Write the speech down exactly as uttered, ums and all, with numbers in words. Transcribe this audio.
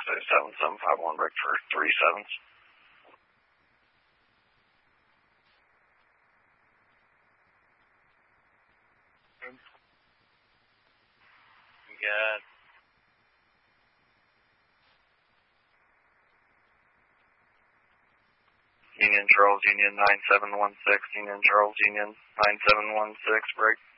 oh seven seven five one, break for three sevens. Got Union Charles, Union nine seven one six, Union Charles, Union nine seven one six, break.